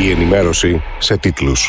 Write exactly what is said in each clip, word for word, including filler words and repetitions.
Η ενημέρωση σε τίτλους.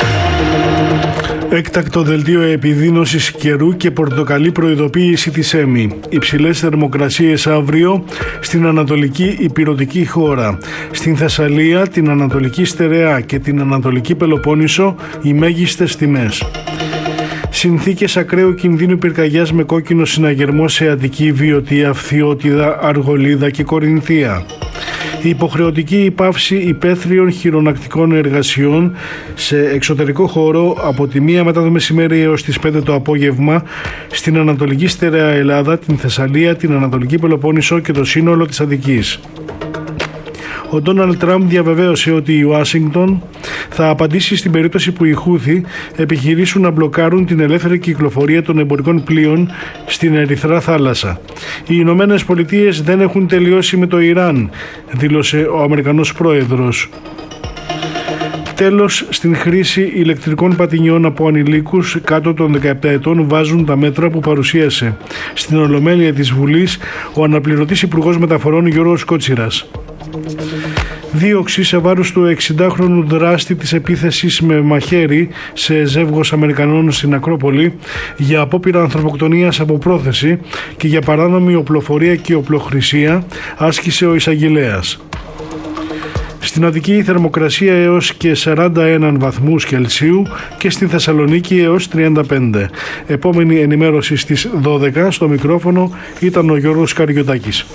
Έκτακτο δελτίο επιδείνωσης καιρού και πορτοκαλί προειδοποίηση της ΕΜΗ. Υψηλές θερμοκρασίες αύριο στην Ανατολική Ηπειρωτική χώρα. Στην Θεσσαλία, την Ανατολική Στερεά και την Ανατολική Πελοπόννησο οι μέγιστες τιμές. Συνθήκες ακραίου κινδύνου πυρκαγιάς με κόκκινο συναγερμό σε Αττική, Βιωτία, Φθιώτιδα, Αργολίδα και Κορινθία. Η υποχρεωτική υπάυση υπαίθριων χειρονακτικών εργασιών σε εξωτερικό χώρο από τη μία μετά το μεσημέρι έως τις πέντε το απόγευμα στην Ανατολική Στερεά Ελλάδα, την Θεσσαλία, την Ανατολική Πελοπόννησο και το σύνολο της Αττικής. Ο Ντόναλντ Τραμπ διαβεβαίωσε ότι η Ουάσιγκτον θα απαντήσει στην περίπτωση που οι Χούθι επιχειρήσουν να μπλοκάρουν την ελεύθερη κυκλοφορία των εμπορικών πλοίων στην Ερυθρά θάλασσα. Οι Ηνωμένες Πολιτείες δεν έχουν τελειώσει με το Ιράν, δήλωσε ο Αμερικανός πρόεδρος. Τέλος, στην χρήση ηλεκτρικών πατινιών από ανηλίκους κάτω των δεκαεπτά ετών βάζουν τα μέτρα που παρουσίασε στην Ολομέλεια της Βουλής ο αναπληρωτής Υπουργός Μεταφορών Γιώργος Κότσιρας. Δίωξη σε βάρος του εξηντάχρονου δράστη της επίθεσης με μαχαίρι σε ζεύγος Αμερικανών στην Ακρόπολη για απόπειρα ανθρωποκτονίας από πρόθεση και για παράνομη οπλοφορία και οπλοχρησία άσκησε ο εισαγγελέας. Στην Αττική η θερμοκρασία έως και σαράντα ένα βαθμούς Κελσίου και στην Θεσσαλονίκη έως τριάντα πέντε. Επόμενη ενημέρωση στις δώδεκα. Στο μικρόφωνο ήταν ο Γιώργος Καριωτάκης.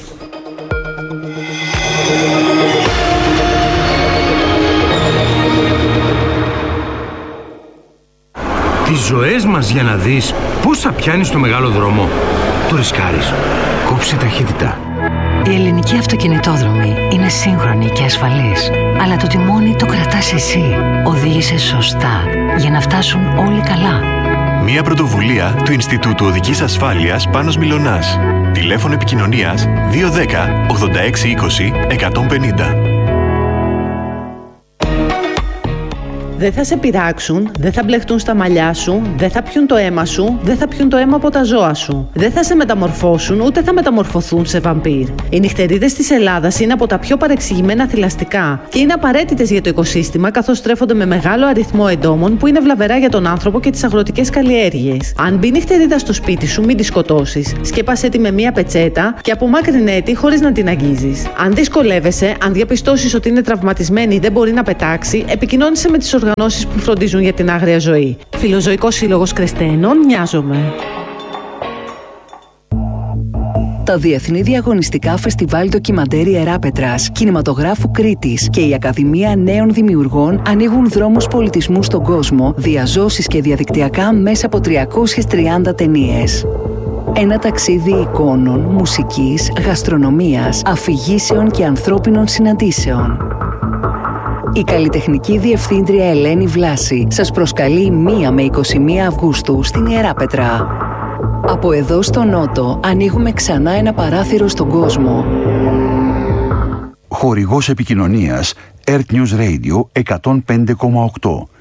Τις ζωές μας για να δεις πώς θα πιάνεις το μεγάλο δρόμο. Το ρισκάρεις. Κόψε ταχύτητα. Η ελληνική αυτοκινητόδρομη είναι σύγχρονη και ασφαλής. Αλλά το τιμόνι το κρατάς εσύ. Οδήγησε σωστά για να φτάσουν όλοι καλά. Μια πρωτοβουλία του Ινστιτούτου Οδικής Ασφάλειας Πάνος Μιλωνάς. Τηλέφωνο επικοινωνίας δύο ένα μηδέν ογδόντα έξι είκοσι εκατόν πενήντα. Δεν θα σε πειράξουν, δεν θα μπλεχτούν στα μαλλιά σου, δεν θα πιούν το αίμα σου, δεν θα πιούν το αίμα από τα ζώα σου. Δεν θα σε μεταμορφώσουν, ούτε θα μεταμορφωθούν σε βαμπύρ. Οι νυχτερίδες της Ελλάδας είναι από τα πιο παρεξηγημένα θηλαστικά και είναι απαραίτητες για το οικοσύστημα, καθώς τρέφονται με μεγάλο αριθμό εντόμων που είναι βλαβερά για τον άνθρωπο και τις αγροτικές καλλιέργειες. Αν μπει νυχτερίδα στο σπίτι σου, μην τη σκοτώσεις. Σκέπασέ τη με μία πετσέτα και απομάκρυνέ τη χωρίς να την αγγίζεις. Αν δυσκολεύεσαι, αν διαπιστώσεις ότι είναι τραυματισμένη ή δεν μπορεί να πετάξει, επικοινώνησε με τις οργανώσεις που φροντίζουν για την άγρια ζωή. Φιλοζωικός Σύλλογος Κρεστένων, Μοιάζομαι. Τα Διεθνή Διαγωνιστικά Φεστιβάλ Ντοκιμαντέρ Ιεράπετρας, Κινηματογράφου Κρήτης και η Ακαδημία Νέων Δημιουργών ανοίγουν δρόμους πολιτισμού στον κόσμο, διαζώσεις και διαδικτυακά μέσα από τριακόσιες τριάντα ταινίες. Ένα ταξίδι εικόνων, μουσικής, γαστρονομίας, αφηγήσεων και ανθρώπινων συναντήσεων. Η καλλιτεχνική διευθύντρια Ελένη Βλάση σας προσκαλεί μία με είκοσι μία Αυγούστου στην Ιεράπετρα. Από εδώ στο Νότο ανοίγουμε ξανά ένα παράθυρο στον κόσμο. Χορηγός επικοινωνίας Earth News Radio εκατόν πέντε κόμμα οκτώ.